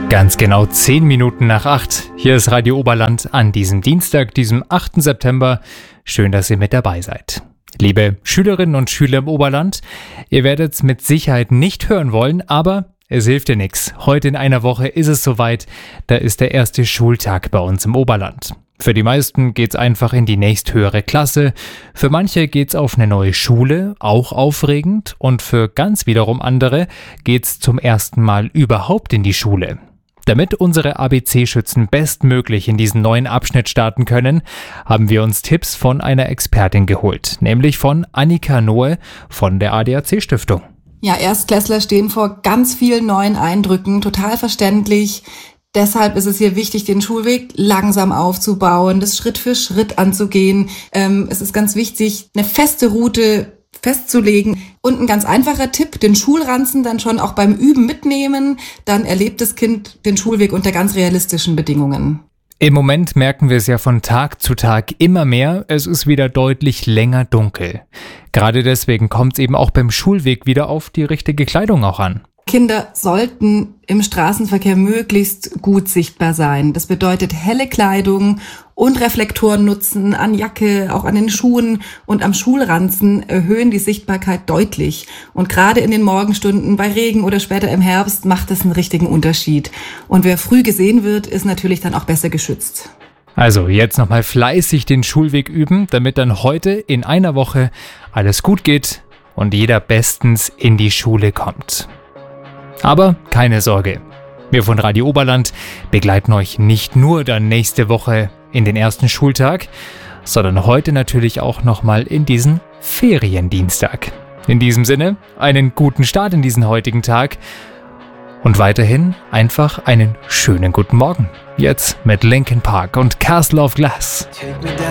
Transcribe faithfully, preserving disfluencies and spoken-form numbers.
Ganz genau zehn Minuten nach acht. Hier ist Radio Oberland an diesem Dienstag, diesem achten September. Schön, dass ihr mit dabei seid. Liebe Schülerinnen und Schüler im Oberland, ihr werdet es mit Sicherheit nicht hören wollen, aber es hilft dir nichts. Heute in einer Woche ist es soweit. Da ist der erste Schultag bei uns im Oberland. Für die meisten geht's einfach in die nächsthöhere Klasse. Für manche geht's auf eine neue Schule, auch aufregend. Und für ganz wiederum andere geht's zum ersten Mal überhaupt in die Schule. Damit unsere A B C-Schützen bestmöglich in diesen neuen Abschnitt starten können, haben wir uns Tipps von einer Expertin geholt, nämlich von Annika Noe von der A D A C-Stiftung. Ja, Erstklässler stehen vor ganz vielen neuen Eindrücken, total verständlich. Deshalb ist es hier wichtig, den Schulweg langsam aufzubauen, das Schritt für Schritt anzugehen. Ähm, es ist ganz wichtig, eine feste Route festzulegen. Und ein ganz einfacher Tipp, den Schulranzen dann schon auch beim Üben mitnehmen. Dann erlebt das Kind den Schulweg unter ganz realistischen Bedingungen. Im Moment merken wir es ja von Tag zu Tag immer mehr. Es ist wieder deutlich länger dunkel. Gerade deswegen kommt es eben auch beim Schulweg wieder auf die richtige Kleidung auch an. Kinder sollten im Straßenverkehr möglichst gut sichtbar sein. Das bedeutet helle Kleidung und Reflektoren nutzen an Jacke, auch an den Schuhen und am Schulranzen erhöhen die Sichtbarkeit deutlich. Und gerade in den Morgenstunden bei Regen oder später im Herbst macht es einen richtigen Unterschied. Und wer früh gesehen wird, ist natürlich dann auch besser geschützt. Also jetzt nochmal fleißig den Schulweg üben, damit dann heute in einer Woche alles gut geht und jeder bestens in die Schule kommt. Aber keine Sorge, wir von Radio Oberland begleiten euch nicht nur dann nächste Woche in den ersten Schultag, sondern heute natürlich auch nochmal in diesen Feriendienstag. In diesem Sinne, einen guten Start in diesen heutigen Tag und weiterhin einfach einen schönen guten Morgen. Jetzt mit Linkin Park und Castle of Glass.